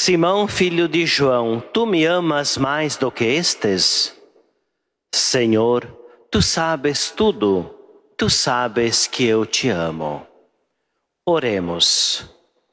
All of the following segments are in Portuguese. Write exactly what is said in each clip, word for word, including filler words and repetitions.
Simão, filho de João, tu me amas mais do que estes? Senhor, tu sabes tudo, tu sabes que eu te amo. Oremos.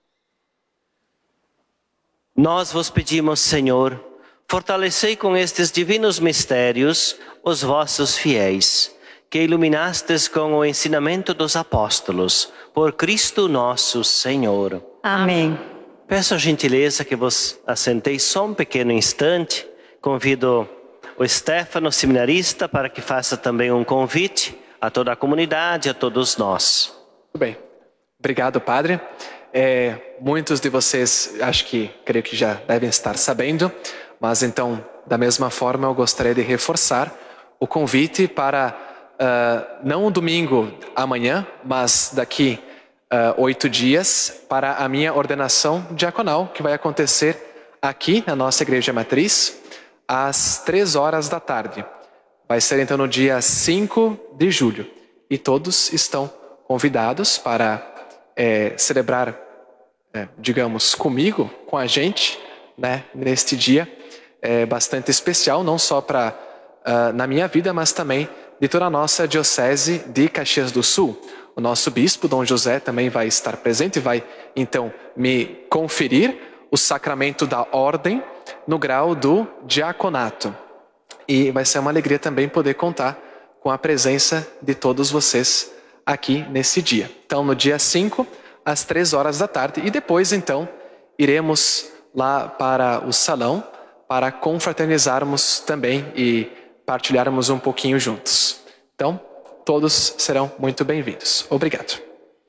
Nós vos pedimos, Senhor, fortalecei com estes divinos mistérios os vossos fiéis, que iluminastes com o ensinamento dos apóstolos, por Cristo nosso Senhor. Amém. Peço a gentileza que vos assenteis só um pequeno instante. Convido o Stefano, seminarista, para que faça também um convite a toda a comunidade, a todos nós. Muito bem. Obrigado, Padre. É, muitos de vocês, acho que, creio que já devem estar sabendo, mas então, da mesma forma, eu gostaria de reforçar o convite para, uh, não o domingo amanhã, mas daqui uh, oito dias, para a minha ordenação diaconal, que vai acontecer aqui na nossa Igreja Matriz, às três horas da tarde. Vai ser então no dia cinco de julho. E todos estão convidados para é, celebrar, é, digamos, comigo, com a gente, né, neste dia é, bastante especial, não só para uh, na minha vida, mas também de toda a nossa Diocese de Caxias do Sul. O nosso bispo, Dom José, também vai estar presente e vai então me conferir o sacramento da ordem no grau do diaconato. E vai ser uma alegria também poder contar com a presença de todos vocês aqui nesse dia. Então, no dia cinco, às três horas da tarde. E depois, então, iremos lá para o salão para confraternizarmos também e partilharmos um pouquinho juntos. Então, todos serão muito bem-vindos. Obrigado.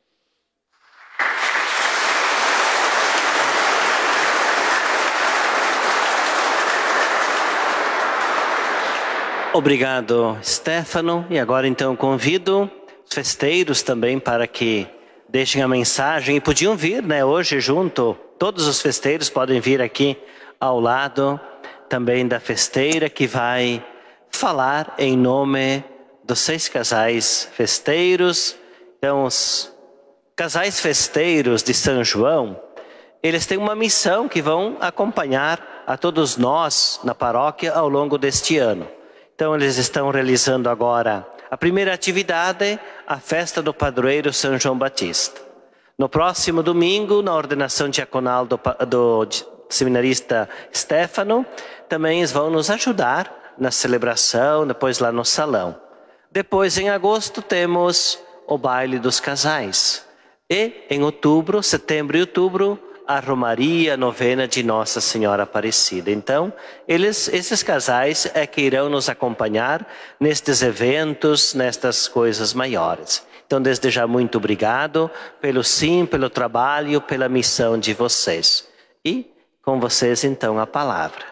Obrigado, Stefano. E agora então convido os festeiros também para que deixem a mensagem. E podiam vir, né, hoje junto. Todos os festeiros podem vir aqui ao lado também da festeira que vai falar em nome dos seis casais festeiros. Então, os casais festeiros de São João, eles têm uma missão que vão acompanhar a todos nós na paróquia ao longo deste ano. Então, eles estão realizando agora a primeira atividade, a festa do padroeiro São João Batista. No próximo domingo, na ordenação diaconal do, do seminarista Stefano, também eles vão nos ajudar na celebração, depois lá no salão. Depois, em agosto, temos o baile dos casais. E em outubro, setembro e outubro, a Romaria, a novena de Nossa Senhora Aparecida. Então, eles, esses casais é que irão nos acompanhar nestes eventos, nestas coisas maiores. Então, desde já, muito obrigado pelo sim, pelo trabalho, pela missão de vocês. E com vocês, então, a palavra.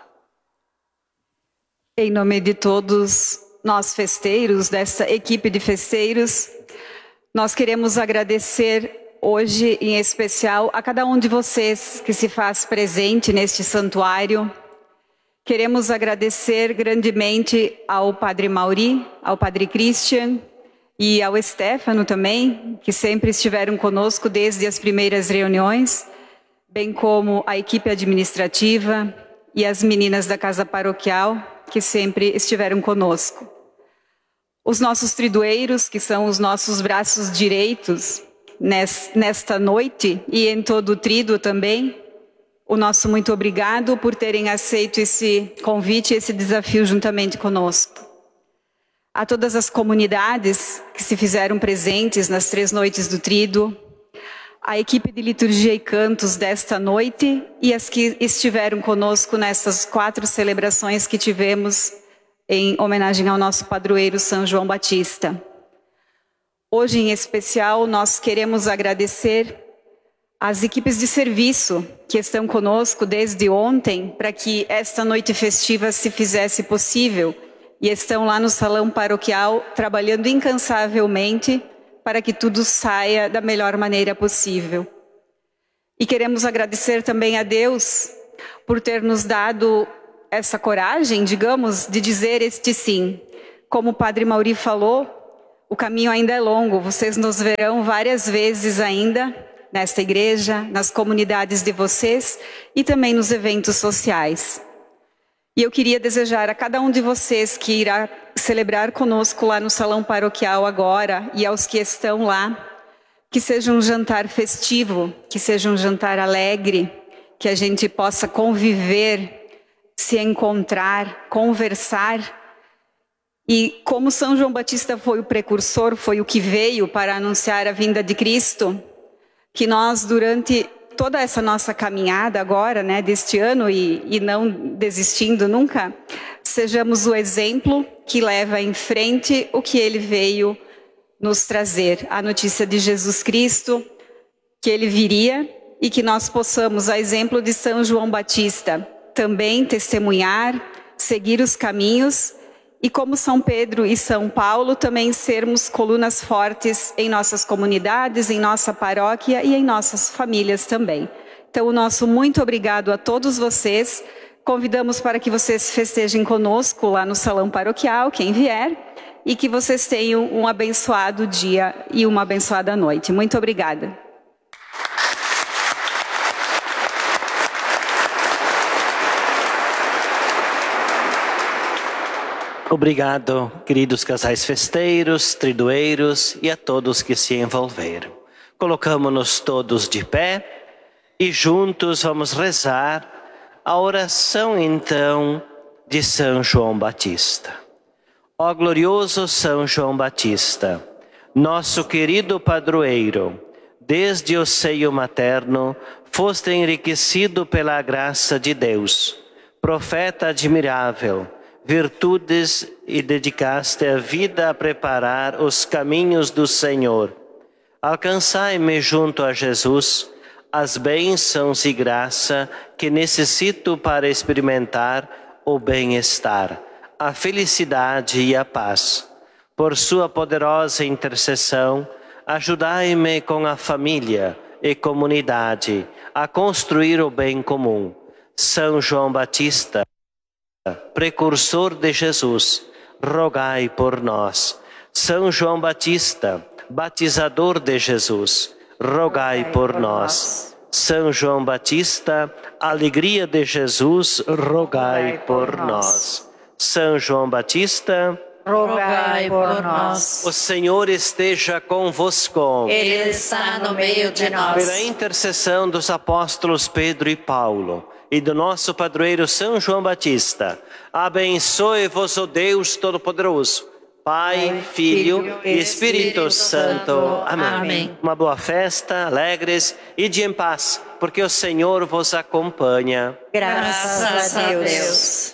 Em nome de todos nós festeiros, dessa equipe de festeiros, nós queremos agradecer hoje, em especial, a cada um de vocês que se faz presente neste santuário. Queremos agradecer grandemente ao Padre Mauri, ao Padre Christian e ao Stefano também, que sempre estiveram conosco desde as primeiras reuniões, bem como a equipe administrativa e as meninas da Casa Paroquial, que sempre estiveram conosco. Os nossos tridueiros, que são os nossos braços direitos, nesta noite e em todo o tríduo também, o nosso muito obrigado por terem aceito esse convite, esse desafio juntamente conosco. A todas as comunidades que se fizeram presentes nas três noites do tríduo, a equipe de liturgia e cantos desta noite e as que estiveram conosco nessas quatro celebrações que tivemos em homenagem ao nosso padroeiro São João Batista. Hoje, em especial, nós queremos agradecer às equipes de serviço que estão conosco desde ontem para que esta noite festiva se fizesse possível e estão lá no salão paroquial trabalhando incansavelmente para que tudo saia da melhor maneira possível. E queremos agradecer também a Deus por ter nos dado essa coragem, digamos, de dizer este sim. Como o Padre Mauri falou, o caminho ainda é longo, vocês nos verão várias vezes ainda nesta igreja, nas comunidades de vocês e também nos eventos sociais. E eu queria desejar a cada um de vocês que irá celebrar conosco lá no salão paroquial agora e aos que estão lá, que seja um jantar festivo, que seja um jantar alegre, que a gente possa conviver, se encontrar, conversar. E como São João Batista foi o precursor, foi o que veio para anunciar a vinda de Cristo, que nós durante toda essa nossa caminhada agora, né, deste ano e, e não desistindo nunca, sejamos o exemplo que leva em frente o que ele veio nos trazer, a notícia de Jesus Cristo, que ele viria e que nós possamos, a exemplo de São João Batista, também testemunhar, seguir os caminhos e como São Pedro e São Paulo também sermos colunas fortes em nossas comunidades, em nossa paróquia e em nossas famílias também. Então o nosso muito obrigado a todos vocês, convidamos para que vocês festejem conosco lá no salão paroquial, quem vier, e que vocês tenham um abençoado dia e uma abençoada noite. Muito obrigada. Obrigado, queridos casais festeiros, tridueiros e a todos que se envolveram. Colocamos-nos todos de pé e juntos vamos rezar a oração então de São João Batista. Ó glorioso São João Batista, nosso querido padroeiro, desde o seio materno foste enriquecido pela graça de Deus, profeta admirável, virtudes e dedicaste a vida a preparar os caminhos do Senhor. Alcançai-me junto a Jesus as bênçãos e graça que necessito para experimentar o bem-estar, a felicidade e a paz. Por sua poderosa intercessão, ajudai-me com a família e comunidade a construir o bem comum. São João Batista, precursor de Jesus, rogai por nós. São João Batista, batizador de Jesus, rogai por nós. São João Batista, alegria de Jesus, rogai por nós. São João Batista, rogai por nós. O Senhor esteja convosco. Ele está no meio de nós. Pela intercessão dos apóstolos Pedro e Paulo e do nosso padroeiro São João Batista, abençoe-vos o Deus Todo-Poderoso, Pai, Filho e Espírito Santo. Amém. Amém. Uma boa festa, alegres e de em paz, porque o Senhor vos acompanha. Graças a Deus.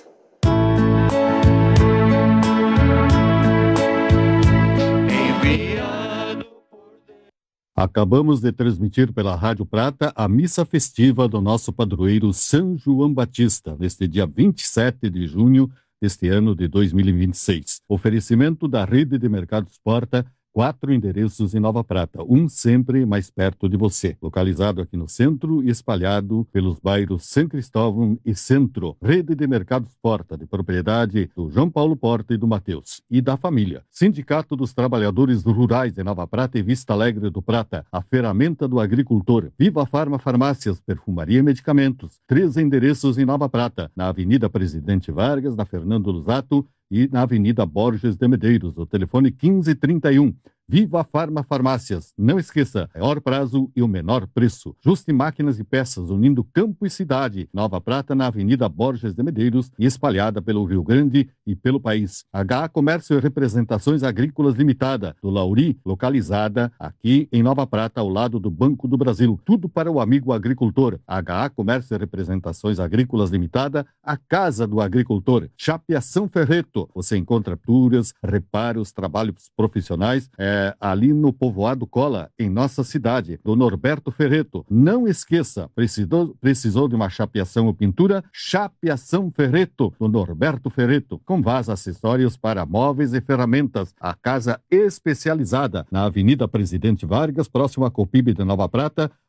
Acabamos de transmitir pela Rádio Prata a missa festiva do nosso padroeiro São João Batista, neste dia vinte e sete de junho deste ano de dois mil e vinte e seis. Oferecimento da Rede de Mercados Porta, quatro endereços em Nova Prata, um sempre mais perto de você. Localizado aqui no centro e espalhado pelos bairros São Cristóvão e Centro. Rede de Mercados Porta, de propriedade do João Paulo Porta e do Mateus. E da família. Sindicato dos Trabalhadores Rurais de Nova Prata e Vista Alegre do Prata. A Ferramenta do Agricultor. Viva Farma Farmácias, Perfumaria e Medicamentos. Três endereços em Nova Prata. Na Avenida Presidente Vargas, na Fernando Lusato e na Avenida Borges de Medeiros, o telefone quinze trinta e um. Viva Farma Farmácias. Não esqueça, maior prazo e o menor preço. Juste Máquinas e Peças, unindo campo e cidade. Nova Prata, na Avenida Borges de Medeiros e espalhada pelo Rio Grande e pelo país. H A Comércio e Representações Agrícolas Limitada, do Lauri, localizada aqui em Nova Prata, ao lado do Banco do Brasil. Tudo para o amigo agricultor. H A Comércio e Representações Agrícolas Limitada, a Casa do Agricultor. Chapeação Ferreto. Você encontra pinturas, reparos, trabalhos profissionais, é, ali no Povoado Cola, em nossa cidade, do Norberto Ferreto. Não esqueça, precisou, precisou de uma chapeação ou pintura? Chapeação Ferreto, do Norberto Ferreto, com vasos, acessórios para móveis e ferramentas. A casa especializada na Avenida Presidente Vargas, próximo à Copib de Nova Prata,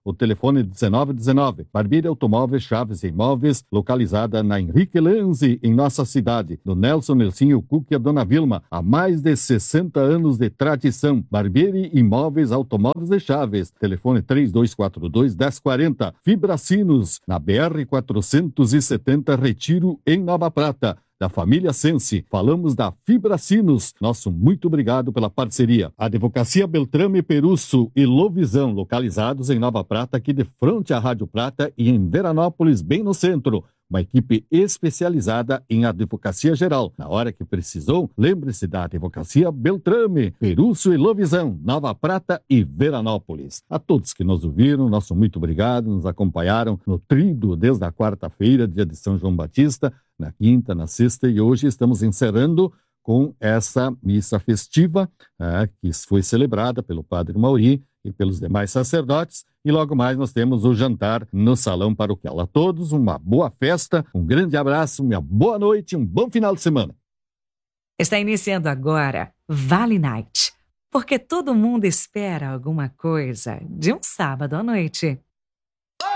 o telefone dezenove dezenove. Barbearia Automóveis, Chaves e Imóveis, localizada na Henrique Lanzi, em nossa cidade. Do Nelson Nercinho Cook e a Dona Vilma, há mais de sessenta anos de tradição. Barbearia Imóveis, Automóveis e Chaves. Telefone três dois quatro dois, um zero quatro zero. Fibracinos, na B R quatrocentos e setenta, Retiro, em Nova Prata. Da família Sense, falamos da Fibracinos. Nosso muito obrigado pela parceria. Advocacia Beltrame Perusso e Lovisão, localizados em Nova Prata, aqui de frente à Rádio Prata, e em Veranópolis, bem no centro. Uma equipe especializada em advocacia geral. Na hora que precisou, lembre-se da Advocacia Beltrame, Perusso e Lovisão, Nova Prata e Veranópolis. A todos que nos ouviram, nosso muito obrigado, nos acompanharam no tríduo desde a quarta-feira, dia de São João Batista, na quinta, na sexta, e hoje estamos encerrando com essa missa festiva, é, que foi celebrada pelo Padre Mauri e pelos demais sacerdotes, e logo mais nós temos o jantar no salão paroquial. A todos uma boa festa, um grande abraço, uma boa noite, um bom final de semana. Está iniciando agora Vale Night, porque todo mundo espera alguma coisa de um sábado à noite.